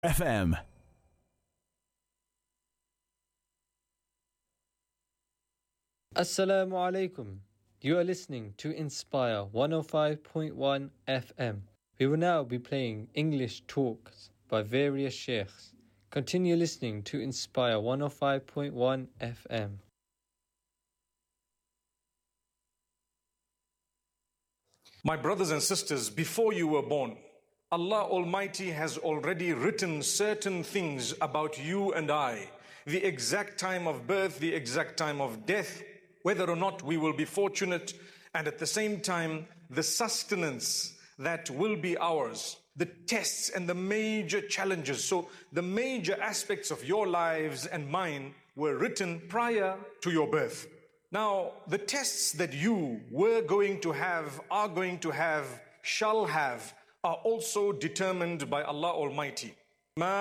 FM. Assalamu alaikum. You are listening to Inspire 105.1 FM. We will now be playing English talks by various sheikhs. Continue listening to Inspire 105.1 FM. My brothers and sisters, before you were born, Allah Almighty has already written certain things about you and I, the exact time of birth, the exact time of death, whether or not we will be fortunate, and at the same time, the sustenance that will be ours, the tests and the major challenges. So the major aspects of your lives and mine were written prior to your birth. Now, the tests that you were going to have, are going to have, shall have, are also determined by Allah Almighty.